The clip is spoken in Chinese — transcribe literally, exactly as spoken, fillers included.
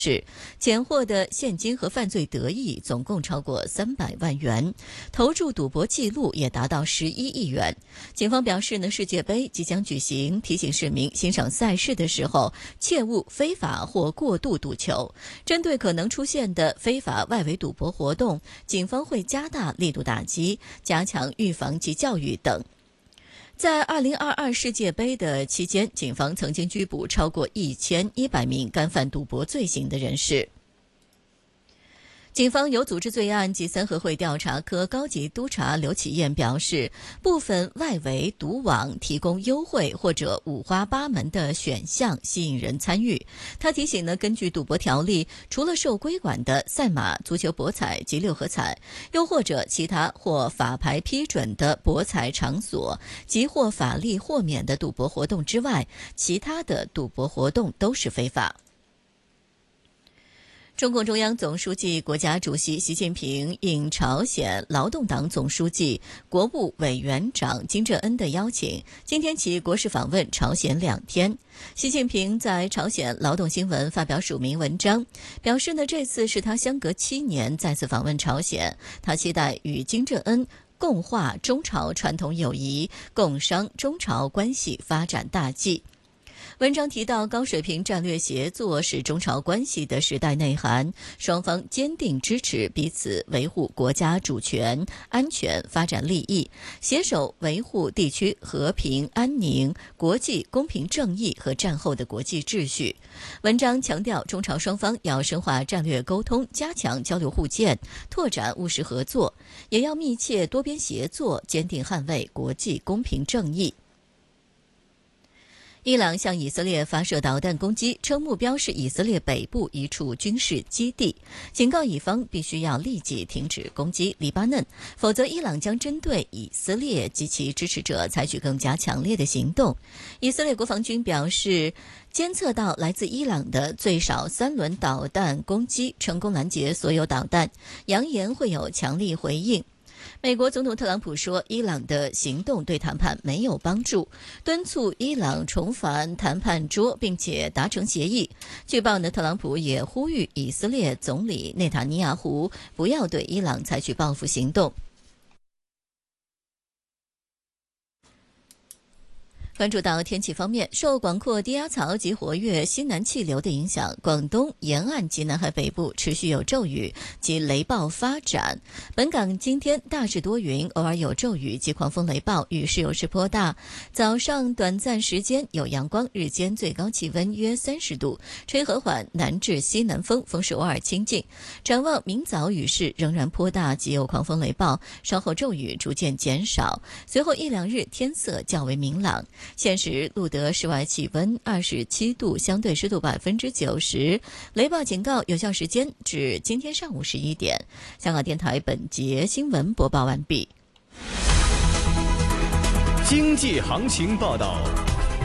是检获的现金和犯罪得益总共超过三百万元，投注赌博记录也达到十一亿元。警方表示呢，世界杯即将举行，提醒市民欣赏赛事的时候切勿非法或过度赌球。针对可能出现的非法外围赌博活动，警方会加大力度打击，加强预防及教育等。在二零二二世界杯的期间，警方曾经拘捕超过一千一百名干犯赌博罪行的人士。警方有组织罪案及三合会调查科高级督察刘启燕表示，部分外围赌网提供优惠或者五花八门的选项，吸引人参与。他提醒呢，根据赌博条例，除了受规管的赛马、足球博彩及六合彩，又或者其他或法牌批准的博彩场所及或法例豁免的赌博活动之外，其他的赌博活动都是非法。中共中央总书记、国家主席习近平应朝鲜劳动党总书记、国务委员长金正恩的邀请，今天起国事访问朝鲜两天。习近平在朝鲜劳动新闻发表署名文章，表示呢，这次是他相隔七年再次访问朝鲜，他期待与金正恩共话中朝传统友谊，共商中朝关系发展大计。文章提到，高水平战略协作是中朝关系的时代内涵，双方坚定支持彼此维护国家主权、安全、发展利益，携手维护地区和平安宁、国际公平正义和战后的国际秩序。文章强调，中朝双方要深化战略沟通，加强交流互鉴，拓展务实合作，也要密切多边协作，坚定捍卫国际公平正义。伊朗向以色列发射导弹攻击，称目标是以色列北部一处军事基地，警告以方必须要立即停止攻击黎巴嫩，否则伊朗将针对以色列及其支持者采取更加强烈的行动。以色列国防军表示，监测到来自伊朗的最少三轮导弹攻击，成功拦截所有导弹，扬言会有强力回应。美国总统特朗普说，伊朗的行动对谈判没有帮助，敦促伊朗重返谈判桌，并且达成协议。据报呢，特朗普也呼吁以色列总理内塔尼亚胡不要对伊朗采取报复行动。关注到天气方面，受广阔低压槽及活跃西南气流的影响，广东沿岸及南海北部持续有骤雨及雷暴发展。本港今天大致多云，偶尔有骤雨及狂风雷暴，雨势有时颇大。早上短暂时间有阳光，日间最高气温约三十度，吹和缓南至西南风，风势偶尔清劲。展望明早雨势仍然颇大及有狂风雷暴，稍后骤雨逐渐减少，随后一两日天色较为明朗。现时录得室外气温二十七度，相对湿度百分之九十，雷暴警告有效时间至今天上午十一点。香港电台本节新闻播报完毕。 经济行情报道。